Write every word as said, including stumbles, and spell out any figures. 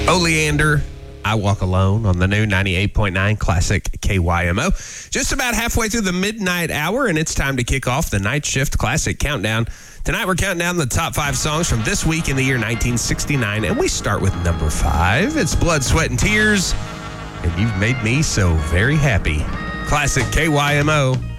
Oleander, I Walk Alone on the new ninety-eight point nine Classic K Y M O. Just about halfway through the midnight hour, and it's time to kick off the Night Shift Classic Countdown. Tonight we're counting down the top five songs from this week in the year nineteen sixty-nine, and we start with number five. It's Blood, Sweat, and Tears, and You've Made Me So Very Happy. Classic K Y M O.